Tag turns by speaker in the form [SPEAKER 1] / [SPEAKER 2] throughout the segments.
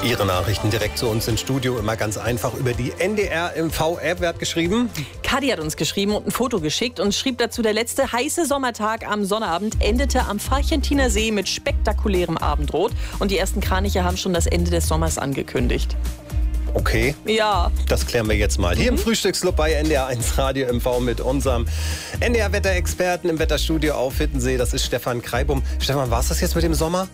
[SPEAKER 1] Ihre Nachrichten direkt zu uns ins Studio, immer ganz einfach über die NDR-MV-App. Wer hat geschrieben?
[SPEAKER 2] Kadi hat uns geschrieben und ein Foto geschickt und schrieb dazu, der letzte heiße Sommertag am Sonnabend endete am Farchentiner See mit spektakulärem Abendrot und die ersten Kraniche haben schon das Ende des Sommers angekündigt.
[SPEAKER 1] Okay.
[SPEAKER 2] Ja.
[SPEAKER 1] Das klären wir jetzt mal. Hier im Frühstücksclub bei NDR1 Radio MV mit unserem NDR-Wetterexperten im Wetterstudio auf Hiddensee. Das ist Stefan Kreibum. Stefan, war es das jetzt mit dem Sommer?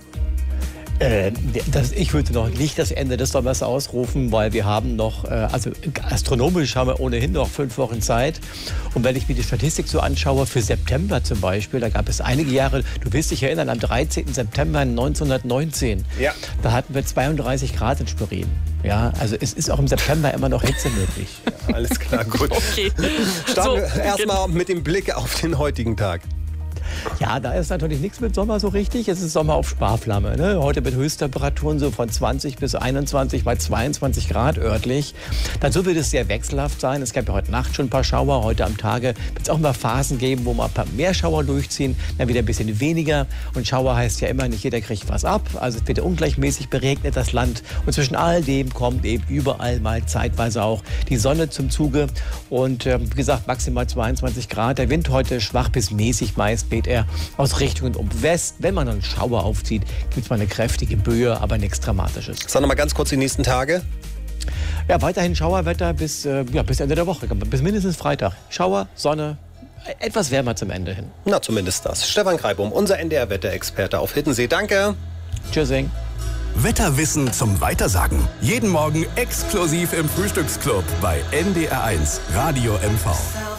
[SPEAKER 3] Ich würde noch nicht das Ende des Sommers ausrufen, weil wir haben noch, also astronomisch haben wir ohnehin noch 5 Wochen Zeit. Und wenn ich mir die Statistik so anschaue, für September zum Beispiel, da gab es einige Jahre, du wirst dich erinnern, am 13. September 1919,
[SPEAKER 1] ja.
[SPEAKER 3] Da hatten wir 32 Grad in Schwerin. Ja, also es ist auch im September immer noch Hitze möglich.
[SPEAKER 1] Ja, alles klar, gut.
[SPEAKER 2] Okay.
[SPEAKER 1] Starten wir erstmal mit dem Blick auf den heutigen Tag.
[SPEAKER 3] Ja, da ist natürlich nichts mit Sommer so richtig. Es ist Sommer auf Sparflamme. Ne? Heute mit Höchsttemperaturen so von 20 bis 21, bei 22 Grad örtlich. Dazu wird es sehr wechselhaft sein. Es gab ja heute Nacht schon ein paar Schauer. Heute am Tage wird es auch mal Phasen geben, wo mal ein paar mehr Schauer durchziehen, dann wieder ein bisschen weniger. Und Schauer heißt ja immer, nicht jeder kriegt was ab. Also es wird ja ungleichmäßig beregnet, das Land. Und zwischen all dem kommt eben überall mal zeitweise auch die Sonne zum Zuge. Und wie gesagt, maximal 22 Grad. Der Wind heute schwach bis mäßig, meist weht er aus Richtung um West. Wenn man einen Schauer aufzieht, gibt es mal eine kräftige Böe, aber nichts Dramatisches.
[SPEAKER 1] Sag noch mal ganz kurz die nächsten Tage.
[SPEAKER 3] Ja, weiterhin Schauerwetter bis Ende der Woche, bis mindestens Freitag. Schauer, Sonne, etwas wärmer zum Ende hin.
[SPEAKER 1] Na, zumindest das. Stefan Kreibum, unser NDR-Wetterexperte auf Hiddensee. Danke.
[SPEAKER 3] Tschüssing.
[SPEAKER 4] Wetterwissen zum Weitersagen. Jeden Morgen exklusiv im Frühstücksclub bei NDR1 Radio MV.